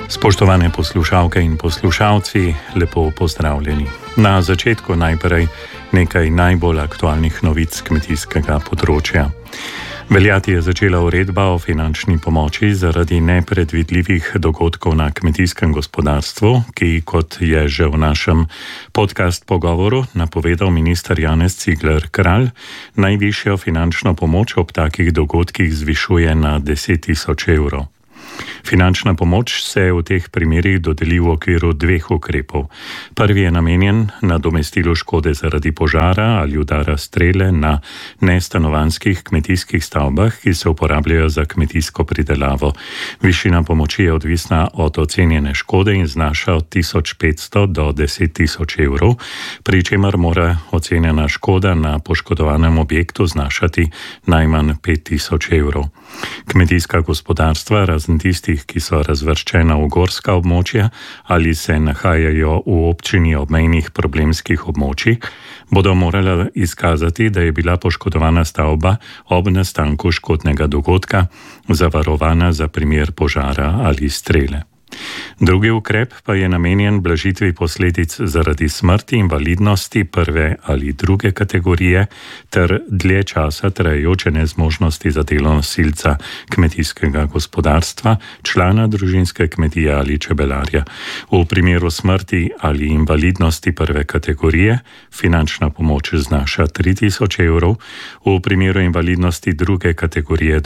Spoštovane poslušalke in poslušalci, lepo pozdravljeni. Na začetku najprej nekaj najbolj aktualnih novic kmetijskega področja. Veljati je začela uredba o finančni pomoči zaradi nepredvidljivih dogodkov na kmetijskem gospodarstvu, ki, kot je že v našem podcast pogovoru napovedal minister Janez Cigler Kralj, najvišjo finančno pomoč ob takih dogodkih zvišuje na 10 000 evrov. Finančna pomoč se v teh primerih dodeli v okviru dveh ukrepov. Prvi je namenjen nadomestilu škode zaradi požara ali udara strele na nestanovanjskih kmetijskih stavbah, ki se uporabljajo za kmetijsko pridelavo. Višina pomoči je odvisna od ocenjene škode in znaša od 1500 do 10 000 evrov, pri čemer mora ocenjena škoda na poškodovanem objektu znašati najmanj 5000 evrov. Kmetijska gospodarstva, razen tistih, ki so razvrščena v gorska območja ali se nahajajo v občini obmejnih problemskih območij, bodo morala izkazati, da je bila poškodovana stavba ob nastanku škodnega dogodka zavarovana za primer požara ali strele. Drugi ukrep pa je namenjen blažitvi posledic zaradi smrti, invalidnosti prve ali druge kategorije ter dlje časa trajajoče nezmožnosti za delo nosilca kmetijskega gospodarstva, člana družinske kmetije ali čebelarja. V primeru smrti ali invalidnosti prve kategorije finančna pomoč znaša 3000 evrov, v primeru invalidnosti druge kategorije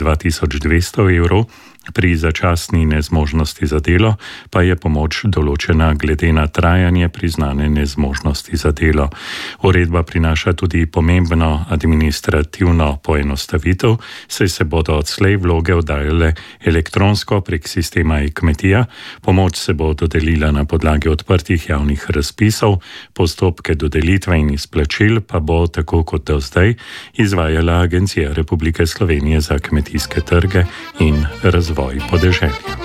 2200 evrov, pri začasni nezmožnosti za delo pa je pomoč določena glede na trajanje priznane nezmožnosti za delo. Uredba prinaša tudi pomembno administrativno poenostavitev, saj se bodo odslej vloge oddajale elektronsko prek sistema e-kmetija, pomoč se bo dodelila na podlagi odprtih javnih razpisov, postopke dodelitve in izplačil pa bo, tako kot do zdaj, izvajala Agencija Republike Slovenije za kmetijske trge in razvoj podeželja.